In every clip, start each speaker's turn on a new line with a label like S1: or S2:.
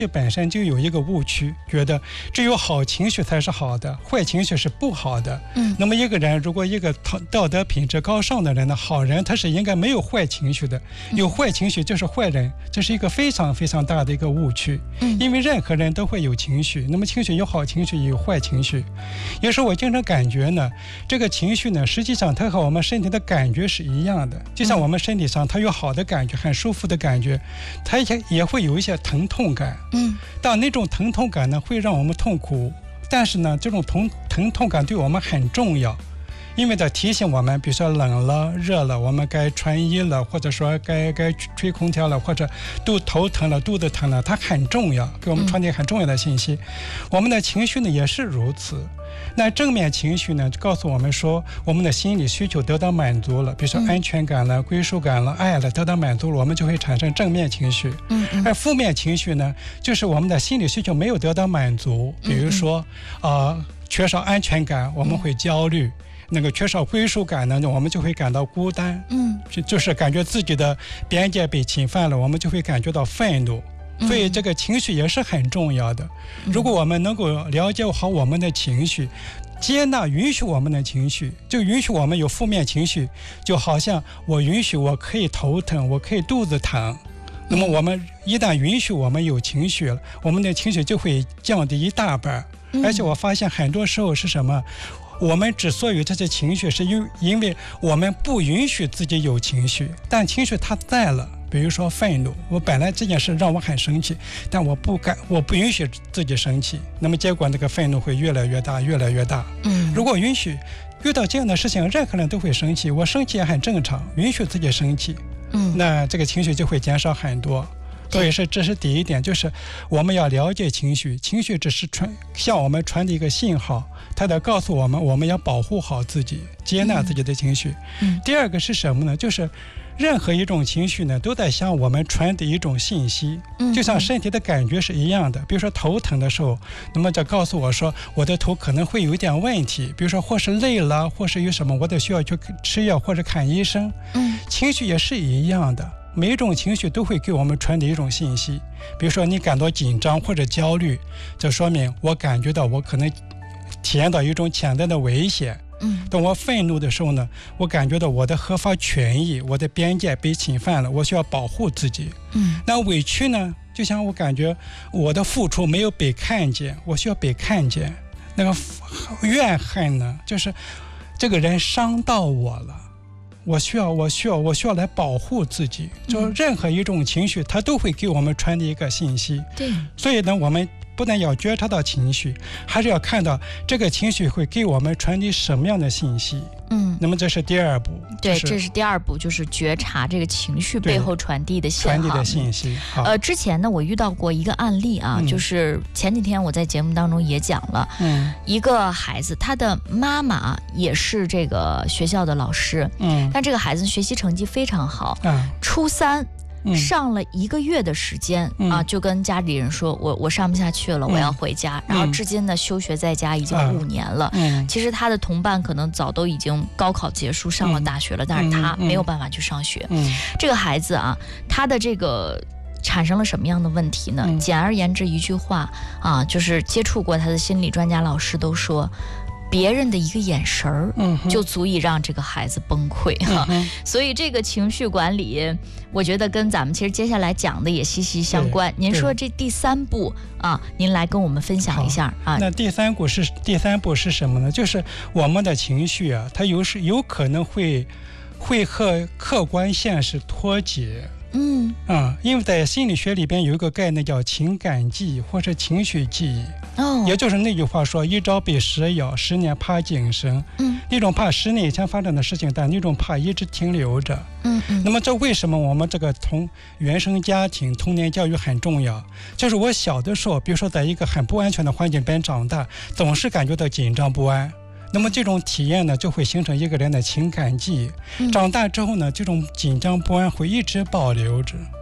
S1: 本身就有一个误区，觉得只有好情绪才是好的，坏情绪是不好的。那么一个人如果一个道德品质高尚的人呢，好人他是应该没有坏情绪的，有坏情绪就是坏人，这是一个非常非常大的一个误区。因为任何人都会有情绪，那么情绪有好情绪也有坏情绪。有时候我经常感觉呢，这个情绪呢，实际上它和我们身体的感觉是一样的，就像我们身体上它有好的感觉，很舒服的感觉，它也会有一些疼痛感。但那种疼痛感呢，会让我们痛苦，但是呢，这种疼痛感对我们很重要，因为它提醒我们，比如说冷了、热了，我们该穿衣了，或者说该吹空调了，或者头疼了、肚子疼了，它很重要，给我们传递很重要的信息。我们的情绪呢也是如此。那正面情绪呢，告诉我们说，我们的心理需求得到满足了，比如说安全感了、归属感了、爱了得到满足了，我们就会产生正面情绪。而负面情绪呢，就是我们的心理需求没有得到满足，比如说缺少安全感，我们会焦虑。那个缺少归属感呢，我们就会感到孤单。就是感觉自己的边界被侵犯了，我们就会感觉到愤怒。所以这个情绪也是很重要的。如果我们能够了解好我们的情绪，接纳允许我们的情绪，就允许我们有负面情绪，就好像我允许我可以头疼，我可以肚子疼。那么我们一旦允许我们有情绪了，我们的情绪就会降低一大半。而且我发现很多时候是什么，我们之所以这些情绪，是因为我们不允许自己有情绪，但情绪它在了。比如说愤怒，我本来这件事让我很生气，但我不允许自己生气，那么结果那个愤怒会越来越大，越来越大。如果允许遇到这样的事情，任何人都会生气，我生气也很正常，允许自己生气，那这个情绪就会减少很多。所以这是第一点，就是我们要了解情绪，情绪只是向我们传递一个信号，它在告诉我们，我们要保护好自己，接纳自己的情绪。第二个是什么呢？就是任何一种情绪呢，都在向我们传递一种信息，就像身体的感觉是一样的。比如说头疼的时候，那么就告诉我说，我的头可能会有一点问题，比如说或是累了，或是有什么，我得需要去吃药或者看医生。情绪也是一样的，每一种情绪都会给我们传递一种信息。比如说你感到紧张或者焦虑，这说明我感觉到我可能体验到一种潜在的危险。当我愤怒的时候呢，我感觉到我的合法权益，我的边界被侵犯了，我需要保护自己。那委屈呢，就像我感觉我的付出没有被看见，我需要被看见。那个怨恨呢，就是这个人伤到我了，我需要来保护自己。就任何一种情绪，它都会给我们传递一个信息。
S2: 对，
S1: 所以呢，我们不但要觉察到情绪，还是要看到这个情绪会给我们传递什么样的信息。那么这是第二步。
S2: 对，这是第二步，就是觉察这个情绪背后传递的
S1: 信息。
S2: 之前呢，我遇到过一个案例啊，就是前几天我在节目当中也讲了，一个孩子，他的妈妈也是这个学校的老师，但这个孩子学习成绩非常好，初三。上了1个月的时间就跟家里人说，我上不下去了，我要回家。然后至今呢，休学在家已经5年了。其实他的同伴可能早都已经高考结束，上了大学了，但是他没有办法去上学。这个孩子啊，他的这个产生了什么样的问题呢？简而言之一句话就是接触过他的心理专家老师都说，别人的一个眼神儿就足以让这个孩子崩溃所以这个情绪管理，我觉得跟咱们其实接下来讲的也息息相关。您说这第3步您来跟我们分享一下
S1: 那第三步是什么呢？就是我们的情绪它有可能会和客观现实脱节。因为在心理学里边有一个概念叫情感记忆或者情绪记忆。也就是那句话说，一朝被蛇咬，10年怕井绳。那种怕10年以前发生的事情，但那种怕一直停留着。那么这为什么我们这个原生家庭童年教育很重要？就是我小的时候，比如说在一个很不安全的环境里边长大，总是感觉到紧张不安。那么这种体验呢，就会形成一个人的情感记忆。长大之后呢，这种紧张不安会一直保留着，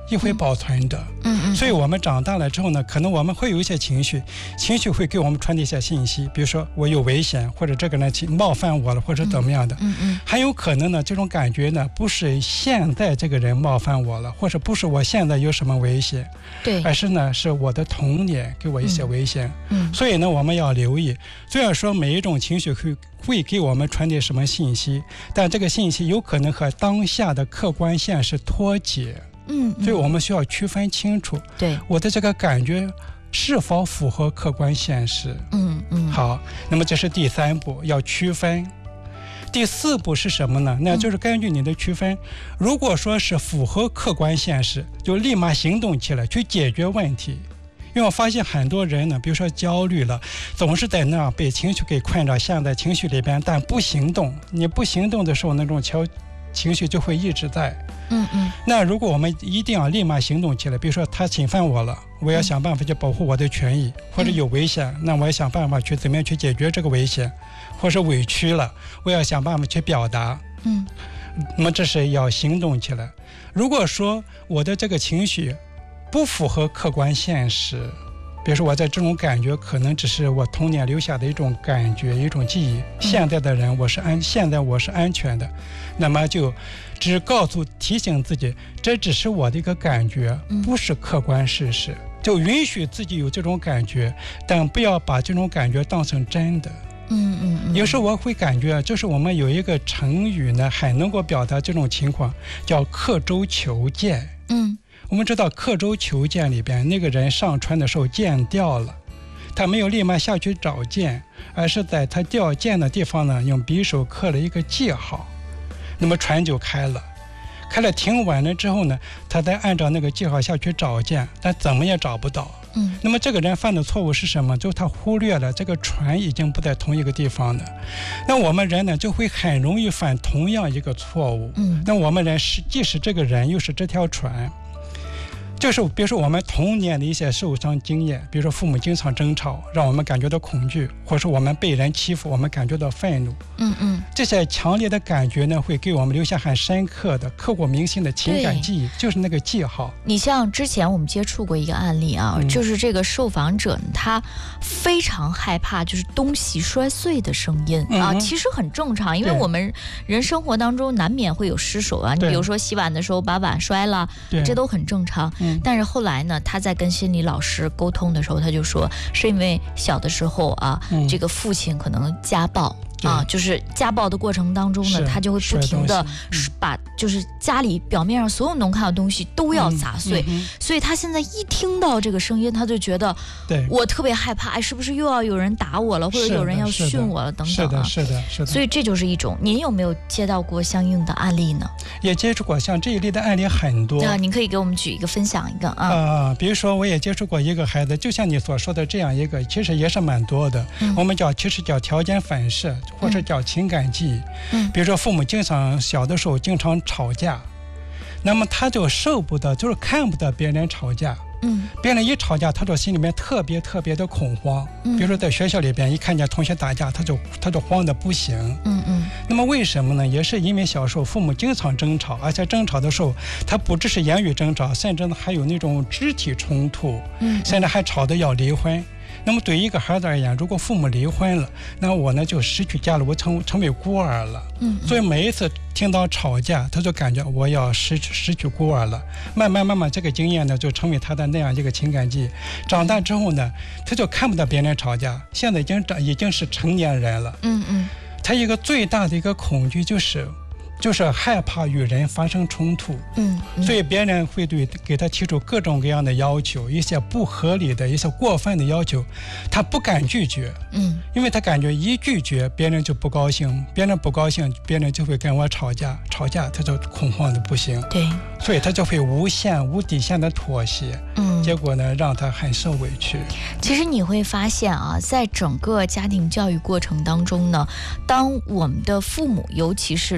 S1: 也会保存的。所以我们长大了之后呢，可能我们会有一些情绪会给我们传递一些信息，比如说我有危险，或者这个人冒犯我了，或者怎么样的。还有可能呢，这种感觉呢，不是现在这个人冒犯我了，或者不是我现在有什么危险，
S2: 对，
S1: 而是呢，是我的童年给我一些危险。所以呢，我们要留意。虽然说每一种情绪会给我们传递什么信息，但这个信息有可能和当下的客观现实脱节。所以我们需要区分清楚，
S2: 对，我
S1: 的这个感觉是否符合客观现实。好，那么这是第3步，要区分。第4步是什么呢？那就是根据你的区分，如果说是符合客观现实，就立马行动起来去解决问题。因为我发现很多人呢，比如说焦虑了，总是在那样被情绪给困着，陷在情绪里边，但不行动。你不行动的时候，那种情绪就会一直在。那如果我们一定要立马行动起来，比如说他侵犯我了，我要想办法去保护我的权益，或者有危险，那我要想办法去怎么样去解决这个危险，或者委屈了，我要想办法去表达。那么这是要行动起来。如果说我的这个情绪不符合客观现实，比如说我在这种感觉可能只是我童年留下的一种感觉，一种记忆，现在的人现在我是安全的，那么就只提醒自己，这只是我的一个感觉，不是客观事实，就允许自己有这种感觉，但不要把这种感觉当成真的。有时候我会感觉，就是我们有一个成语呢，很能够表达这种情况，叫刻舟求剑。我们知道刻舟求剑里边，那个人上船的时候剑掉了，他没有立马下去找剑，而是在他掉剑的地方呢，用匕首刻了一个记号，那么船就开了停稳了之后呢，他再按照那个记号下去找剑，但怎么也找不到。那么这个人犯的错误是什么？就是他忽略了这个船已经不在同一个地方了。那我们人呢，就会很容易犯同样一个错误。那我们人既是这个人，又是这条船。就是比如说我们童年的一些受伤经验，比如说父母经常争吵，让我们感觉到恐惧，或者说我们被人欺负，我们感觉到愤怒。这些强烈的感觉呢，会给我们留下很深刻的、刻骨铭心的情感记忆，就是那个记号。
S2: 你像之前我们接触过一个案例啊，就是这个受访者他非常害怕就是东西摔碎的声音啊，其实很正常，因为我们人生活当中难免会有失手啊，你比如说洗碗的时候把碗摔了，这都很正常。但是后来呢，他在跟心理老师沟通的时候，他就说是因为小的时候啊，这个父亲可能家暴啊，就是家暴的过程当中呢，他就会不停的把就是家里表面上所有能看到的东西都要砸碎，所以他现在一听到这个声音，他就觉得我特别害怕，哎，是不是又要有人打我了，或者有人要训我了等等啊？
S1: 是的。
S2: 所以这就是一种，您有没有接到过相应的案例呢？
S1: 也接触过，像这一类的案例很多。
S2: 您可以给我们举一个分享一个啊。
S1: 比如说我也接触过一个孩子，就像你所说的这样一个，其实也是蛮多的。我们其实叫条件反射，或者叫情感记忆。比如说父母小的时候经常吵架，那么他就受不得，就是看不得别人吵架。别人一吵架，他就心里面特别的恐慌。比如说在学校里边一看见同学打架，他就慌得不行。那么为什么呢？也是因为小时候父母经常争吵，而且争吵的时候他不只是言语争吵，甚至呢还有那种肢体冲突，甚至还吵得要离婚。那么对于一个孩子而言，如果父母离婚了，那我呢就失去家了，我成为孤儿了。所以每一次听到吵架，他就感觉我要失去孤儿了。慢慢这个经验呢就成为他的那样一个情感记忆。长大之后呢，他就看不到别人吵架，现在已经是成年人了。他一个最大的一个恐惧就是害怕与人发生冲突。所以别人会给他提出各种各样的要求，一些不合理的、一些过分的要求，他不敢拒绝。因为他感觉一拒绝别人就不高兴，别人不高兴，别人就会跟我吵架他就恐慌的不行。
S2: 对，
S1: 所以他就会无底线的妥协。结果呢让他很受委屈。
S2: 其实你会发现啊，在整个家庭教育过程当中呢，当我们的父母尤其是产生了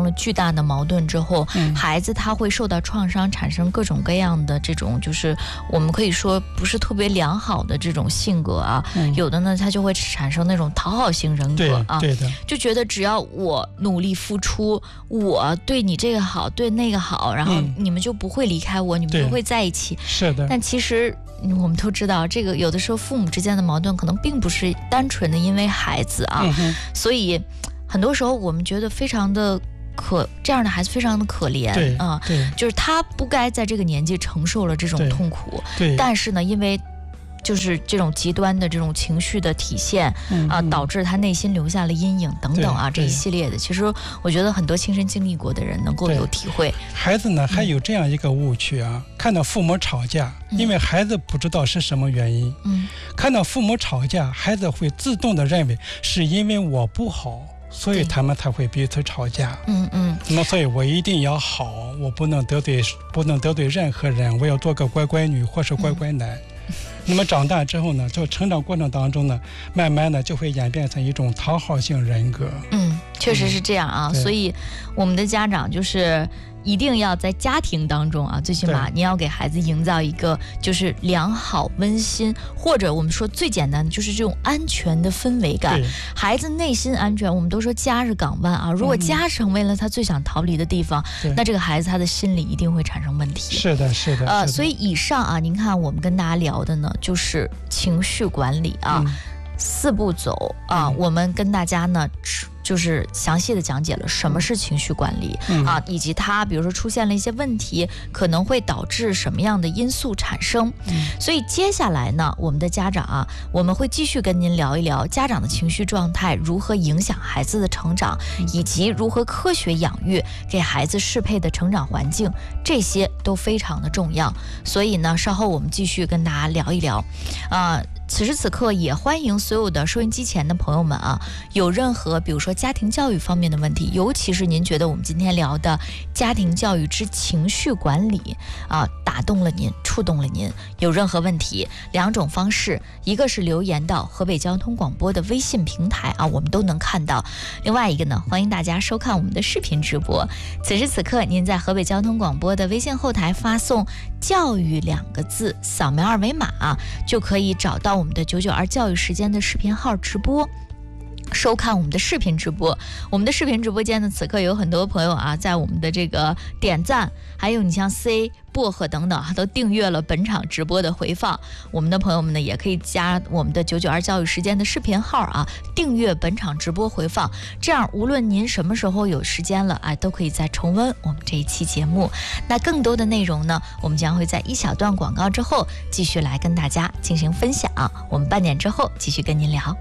S2: 了巨大的矛盾之后，孩子他会受到创伤，产生各种各样的这种，就是我们可以说不是特别良好的这种性格啊。有的呢，他就会产生那种讨好型人格啊，
S1: 对的，
S2: 就觉得只要我努力付出，我对你这个好，对那个好，然后你们就不会离开我，你们就会在一起。
S1: 是的，
S2: 但其实我们都知道，这个有的时候父母之间的矛盾可能并不是单纯的因为孩子啊，所以很多时候我们觉得非常的这样的孩子非常的可怜啊，就是他不该在这个年纪承受了这种痛苦，但是呢，因为就是这种极端的这种情绪的体现啊，导致他内心留下了阴影等等啊，这一系列的，其实我觉得很多亲身经历过的人能够有体会。
S1: 孩子呢还有这样一个误区啊，看到父母吵架，因为孩子不知道是什么原因，看到父母吵架，孩子会自动的认为是因为我不好，所以他们才会彼此吵架。那么所以我一定要好，我不能得罪任何人，我要做个乖乖女或是乖乖男。那么长大之后呢，在成长过程当中呢，慢慢的就会演变成一种讨好性人格。
S2: 确实是这样啊，所以我们的家长就是一定要在家庭当中啊，最起码你要给孩子营造一个就是良好温馨，或者我们说最简单的就是这种安全的氛围感，孩子内心安全。我们都说家是港湾啊，如果家成为了他最想逃离的地方，那这个孩子他的心理一定会产生问题。
S1: 是的，
S2: 所以以上啊，您看我们跟大家聊的呢，就是情绪管理啊，4步走啊，我们跟大家呢就是详细的讲解了什么是情绪管理啊，以及它比如说出现了一些问题，可能会导致什么样的因素产生。所以接下来呢，我们的家长啊，我们会继续跟您聊一聊家长的情绪状态如何影响孩子的成长，以及如何科学养育，给孩子适配的成长环境，这些都非常的重要。所以呢，稍后我们继续跟大家聊一聊此时此刻也欢迎所有的收音机前的朋友们啊，有任何比如说家庭教育方面的问题，尤其是您觉得我们今天聊的家庭教育之情绪管理啊，打动了您，触动了您，有任何问题，2种方式，一个是留言到河北交通广播的微信平台啊，我们都能看到；另外一个呢，欢迎大家收看我们的视频直播。此时此刻，您在河北交通广播的微信后台发送“教育”2个字，扫描2维码就可以找到我们的992教育时间的视频号直播，收看我们的视频直播。我们的视频直播间呢，此刻有很多朋友啊，在我们的这个点赞，还有你像 C 薄荷等等都订阅了本场直播的回放。我们的朋友们呢，也可以加我们的992教育时间的视频号啊，订阅本场直播回放，这样无论您什么时候有时间了都可以再重温我们这一期节目。那更多的内容呢，我们将会在一小段广告之后继续来跟大家进行分享。我们半点之后继续跟您聊。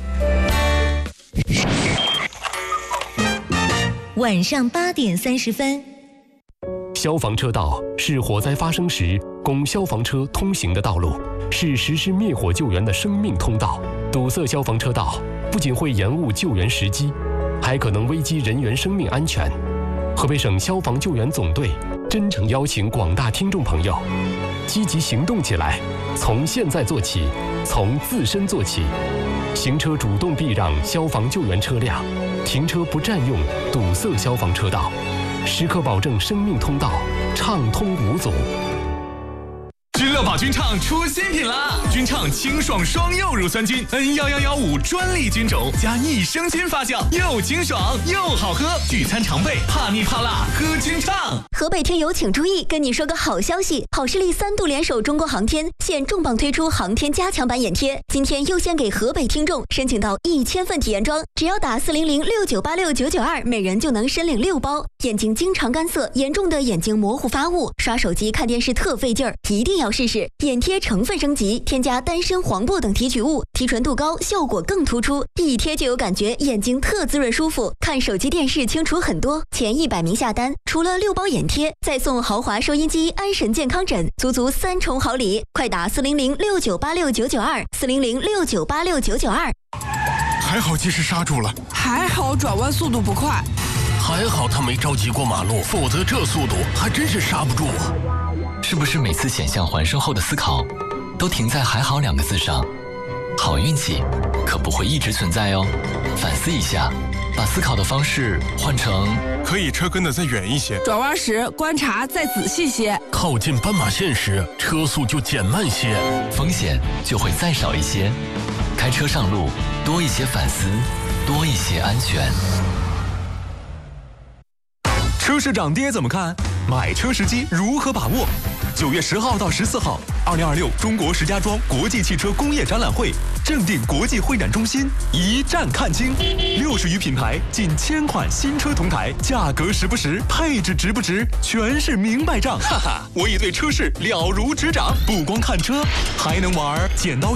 S3: 晚上8点30分。
S4: 消防车道是火灾发生时供消防车通行的道路，是实施灭火救援的生命通道。堵塞消防车道不仅会延误救援时机，还可能危及人员生命安全。河北省消防救援总队真诚邀请广大听众朋友积极行动起来，从现在做起，从自身做起。行车主动避让消防救援车辆，停车不占用堵塞消防车道，时刻保证生命通道畅通无阻。
S5: 君乐宝君畅出新品啦！君畅清爽双柚乳酸菌 N11115专利菌种加益生菌发酵，又清爽又好喝，聚餐常备，怕腻怕辣喝君畅。
S3: 河北听友请注意，跟你说个好消息，好视力3度联手中国航天，现重磅推出航天加强版眼贴，今天优先给河北听众申请到1000份体验装，只要打40069869992，每人就能申领6包。眼睛经常干涩，严重的眼睛模糊发雾，刷手机看电视特费劲儿，一定要试试眼贴成分升级，添加丹参、黄柏等提取物，提纯度高，效果更突出，一贴就有感觉，眼睛特滋润舒服，看手机电视清楚很多。前100名下单，除了6包眼贴，再送豪华收音机、安神健康枕，足足3重好礼！快打400698699240069869992。
S6: 还好及时刹住了，
S7: 还好转弯速度不快，
S6: 还好他没着急过马路，否则这速度还真是刹不住啊！
S8: 是不是每次险象环生后的思考都停在还好2个字上？好运气可不会一直存在哦，反思一下， 把思考的方式换成
S6: 可以车跟得再远一些，
S7: 转弯时观察再仔细些，
S6: 靠近斑马线时车速就减慢些，
S8: 风险就会再少一些。开车上路，多一些反思，多一些安全。
S5: 车市涨跌怎么看？买车时机如何把握？9月10号到14号，2026中国石家庄国际汽车工业展览会正定国际会展中心一站看清，60余品牌，近1000款新车同台，价格实不实，配置值不值，全是明白账。哈哈，我已对车市了如指掌，不光看车，还能玩剪刀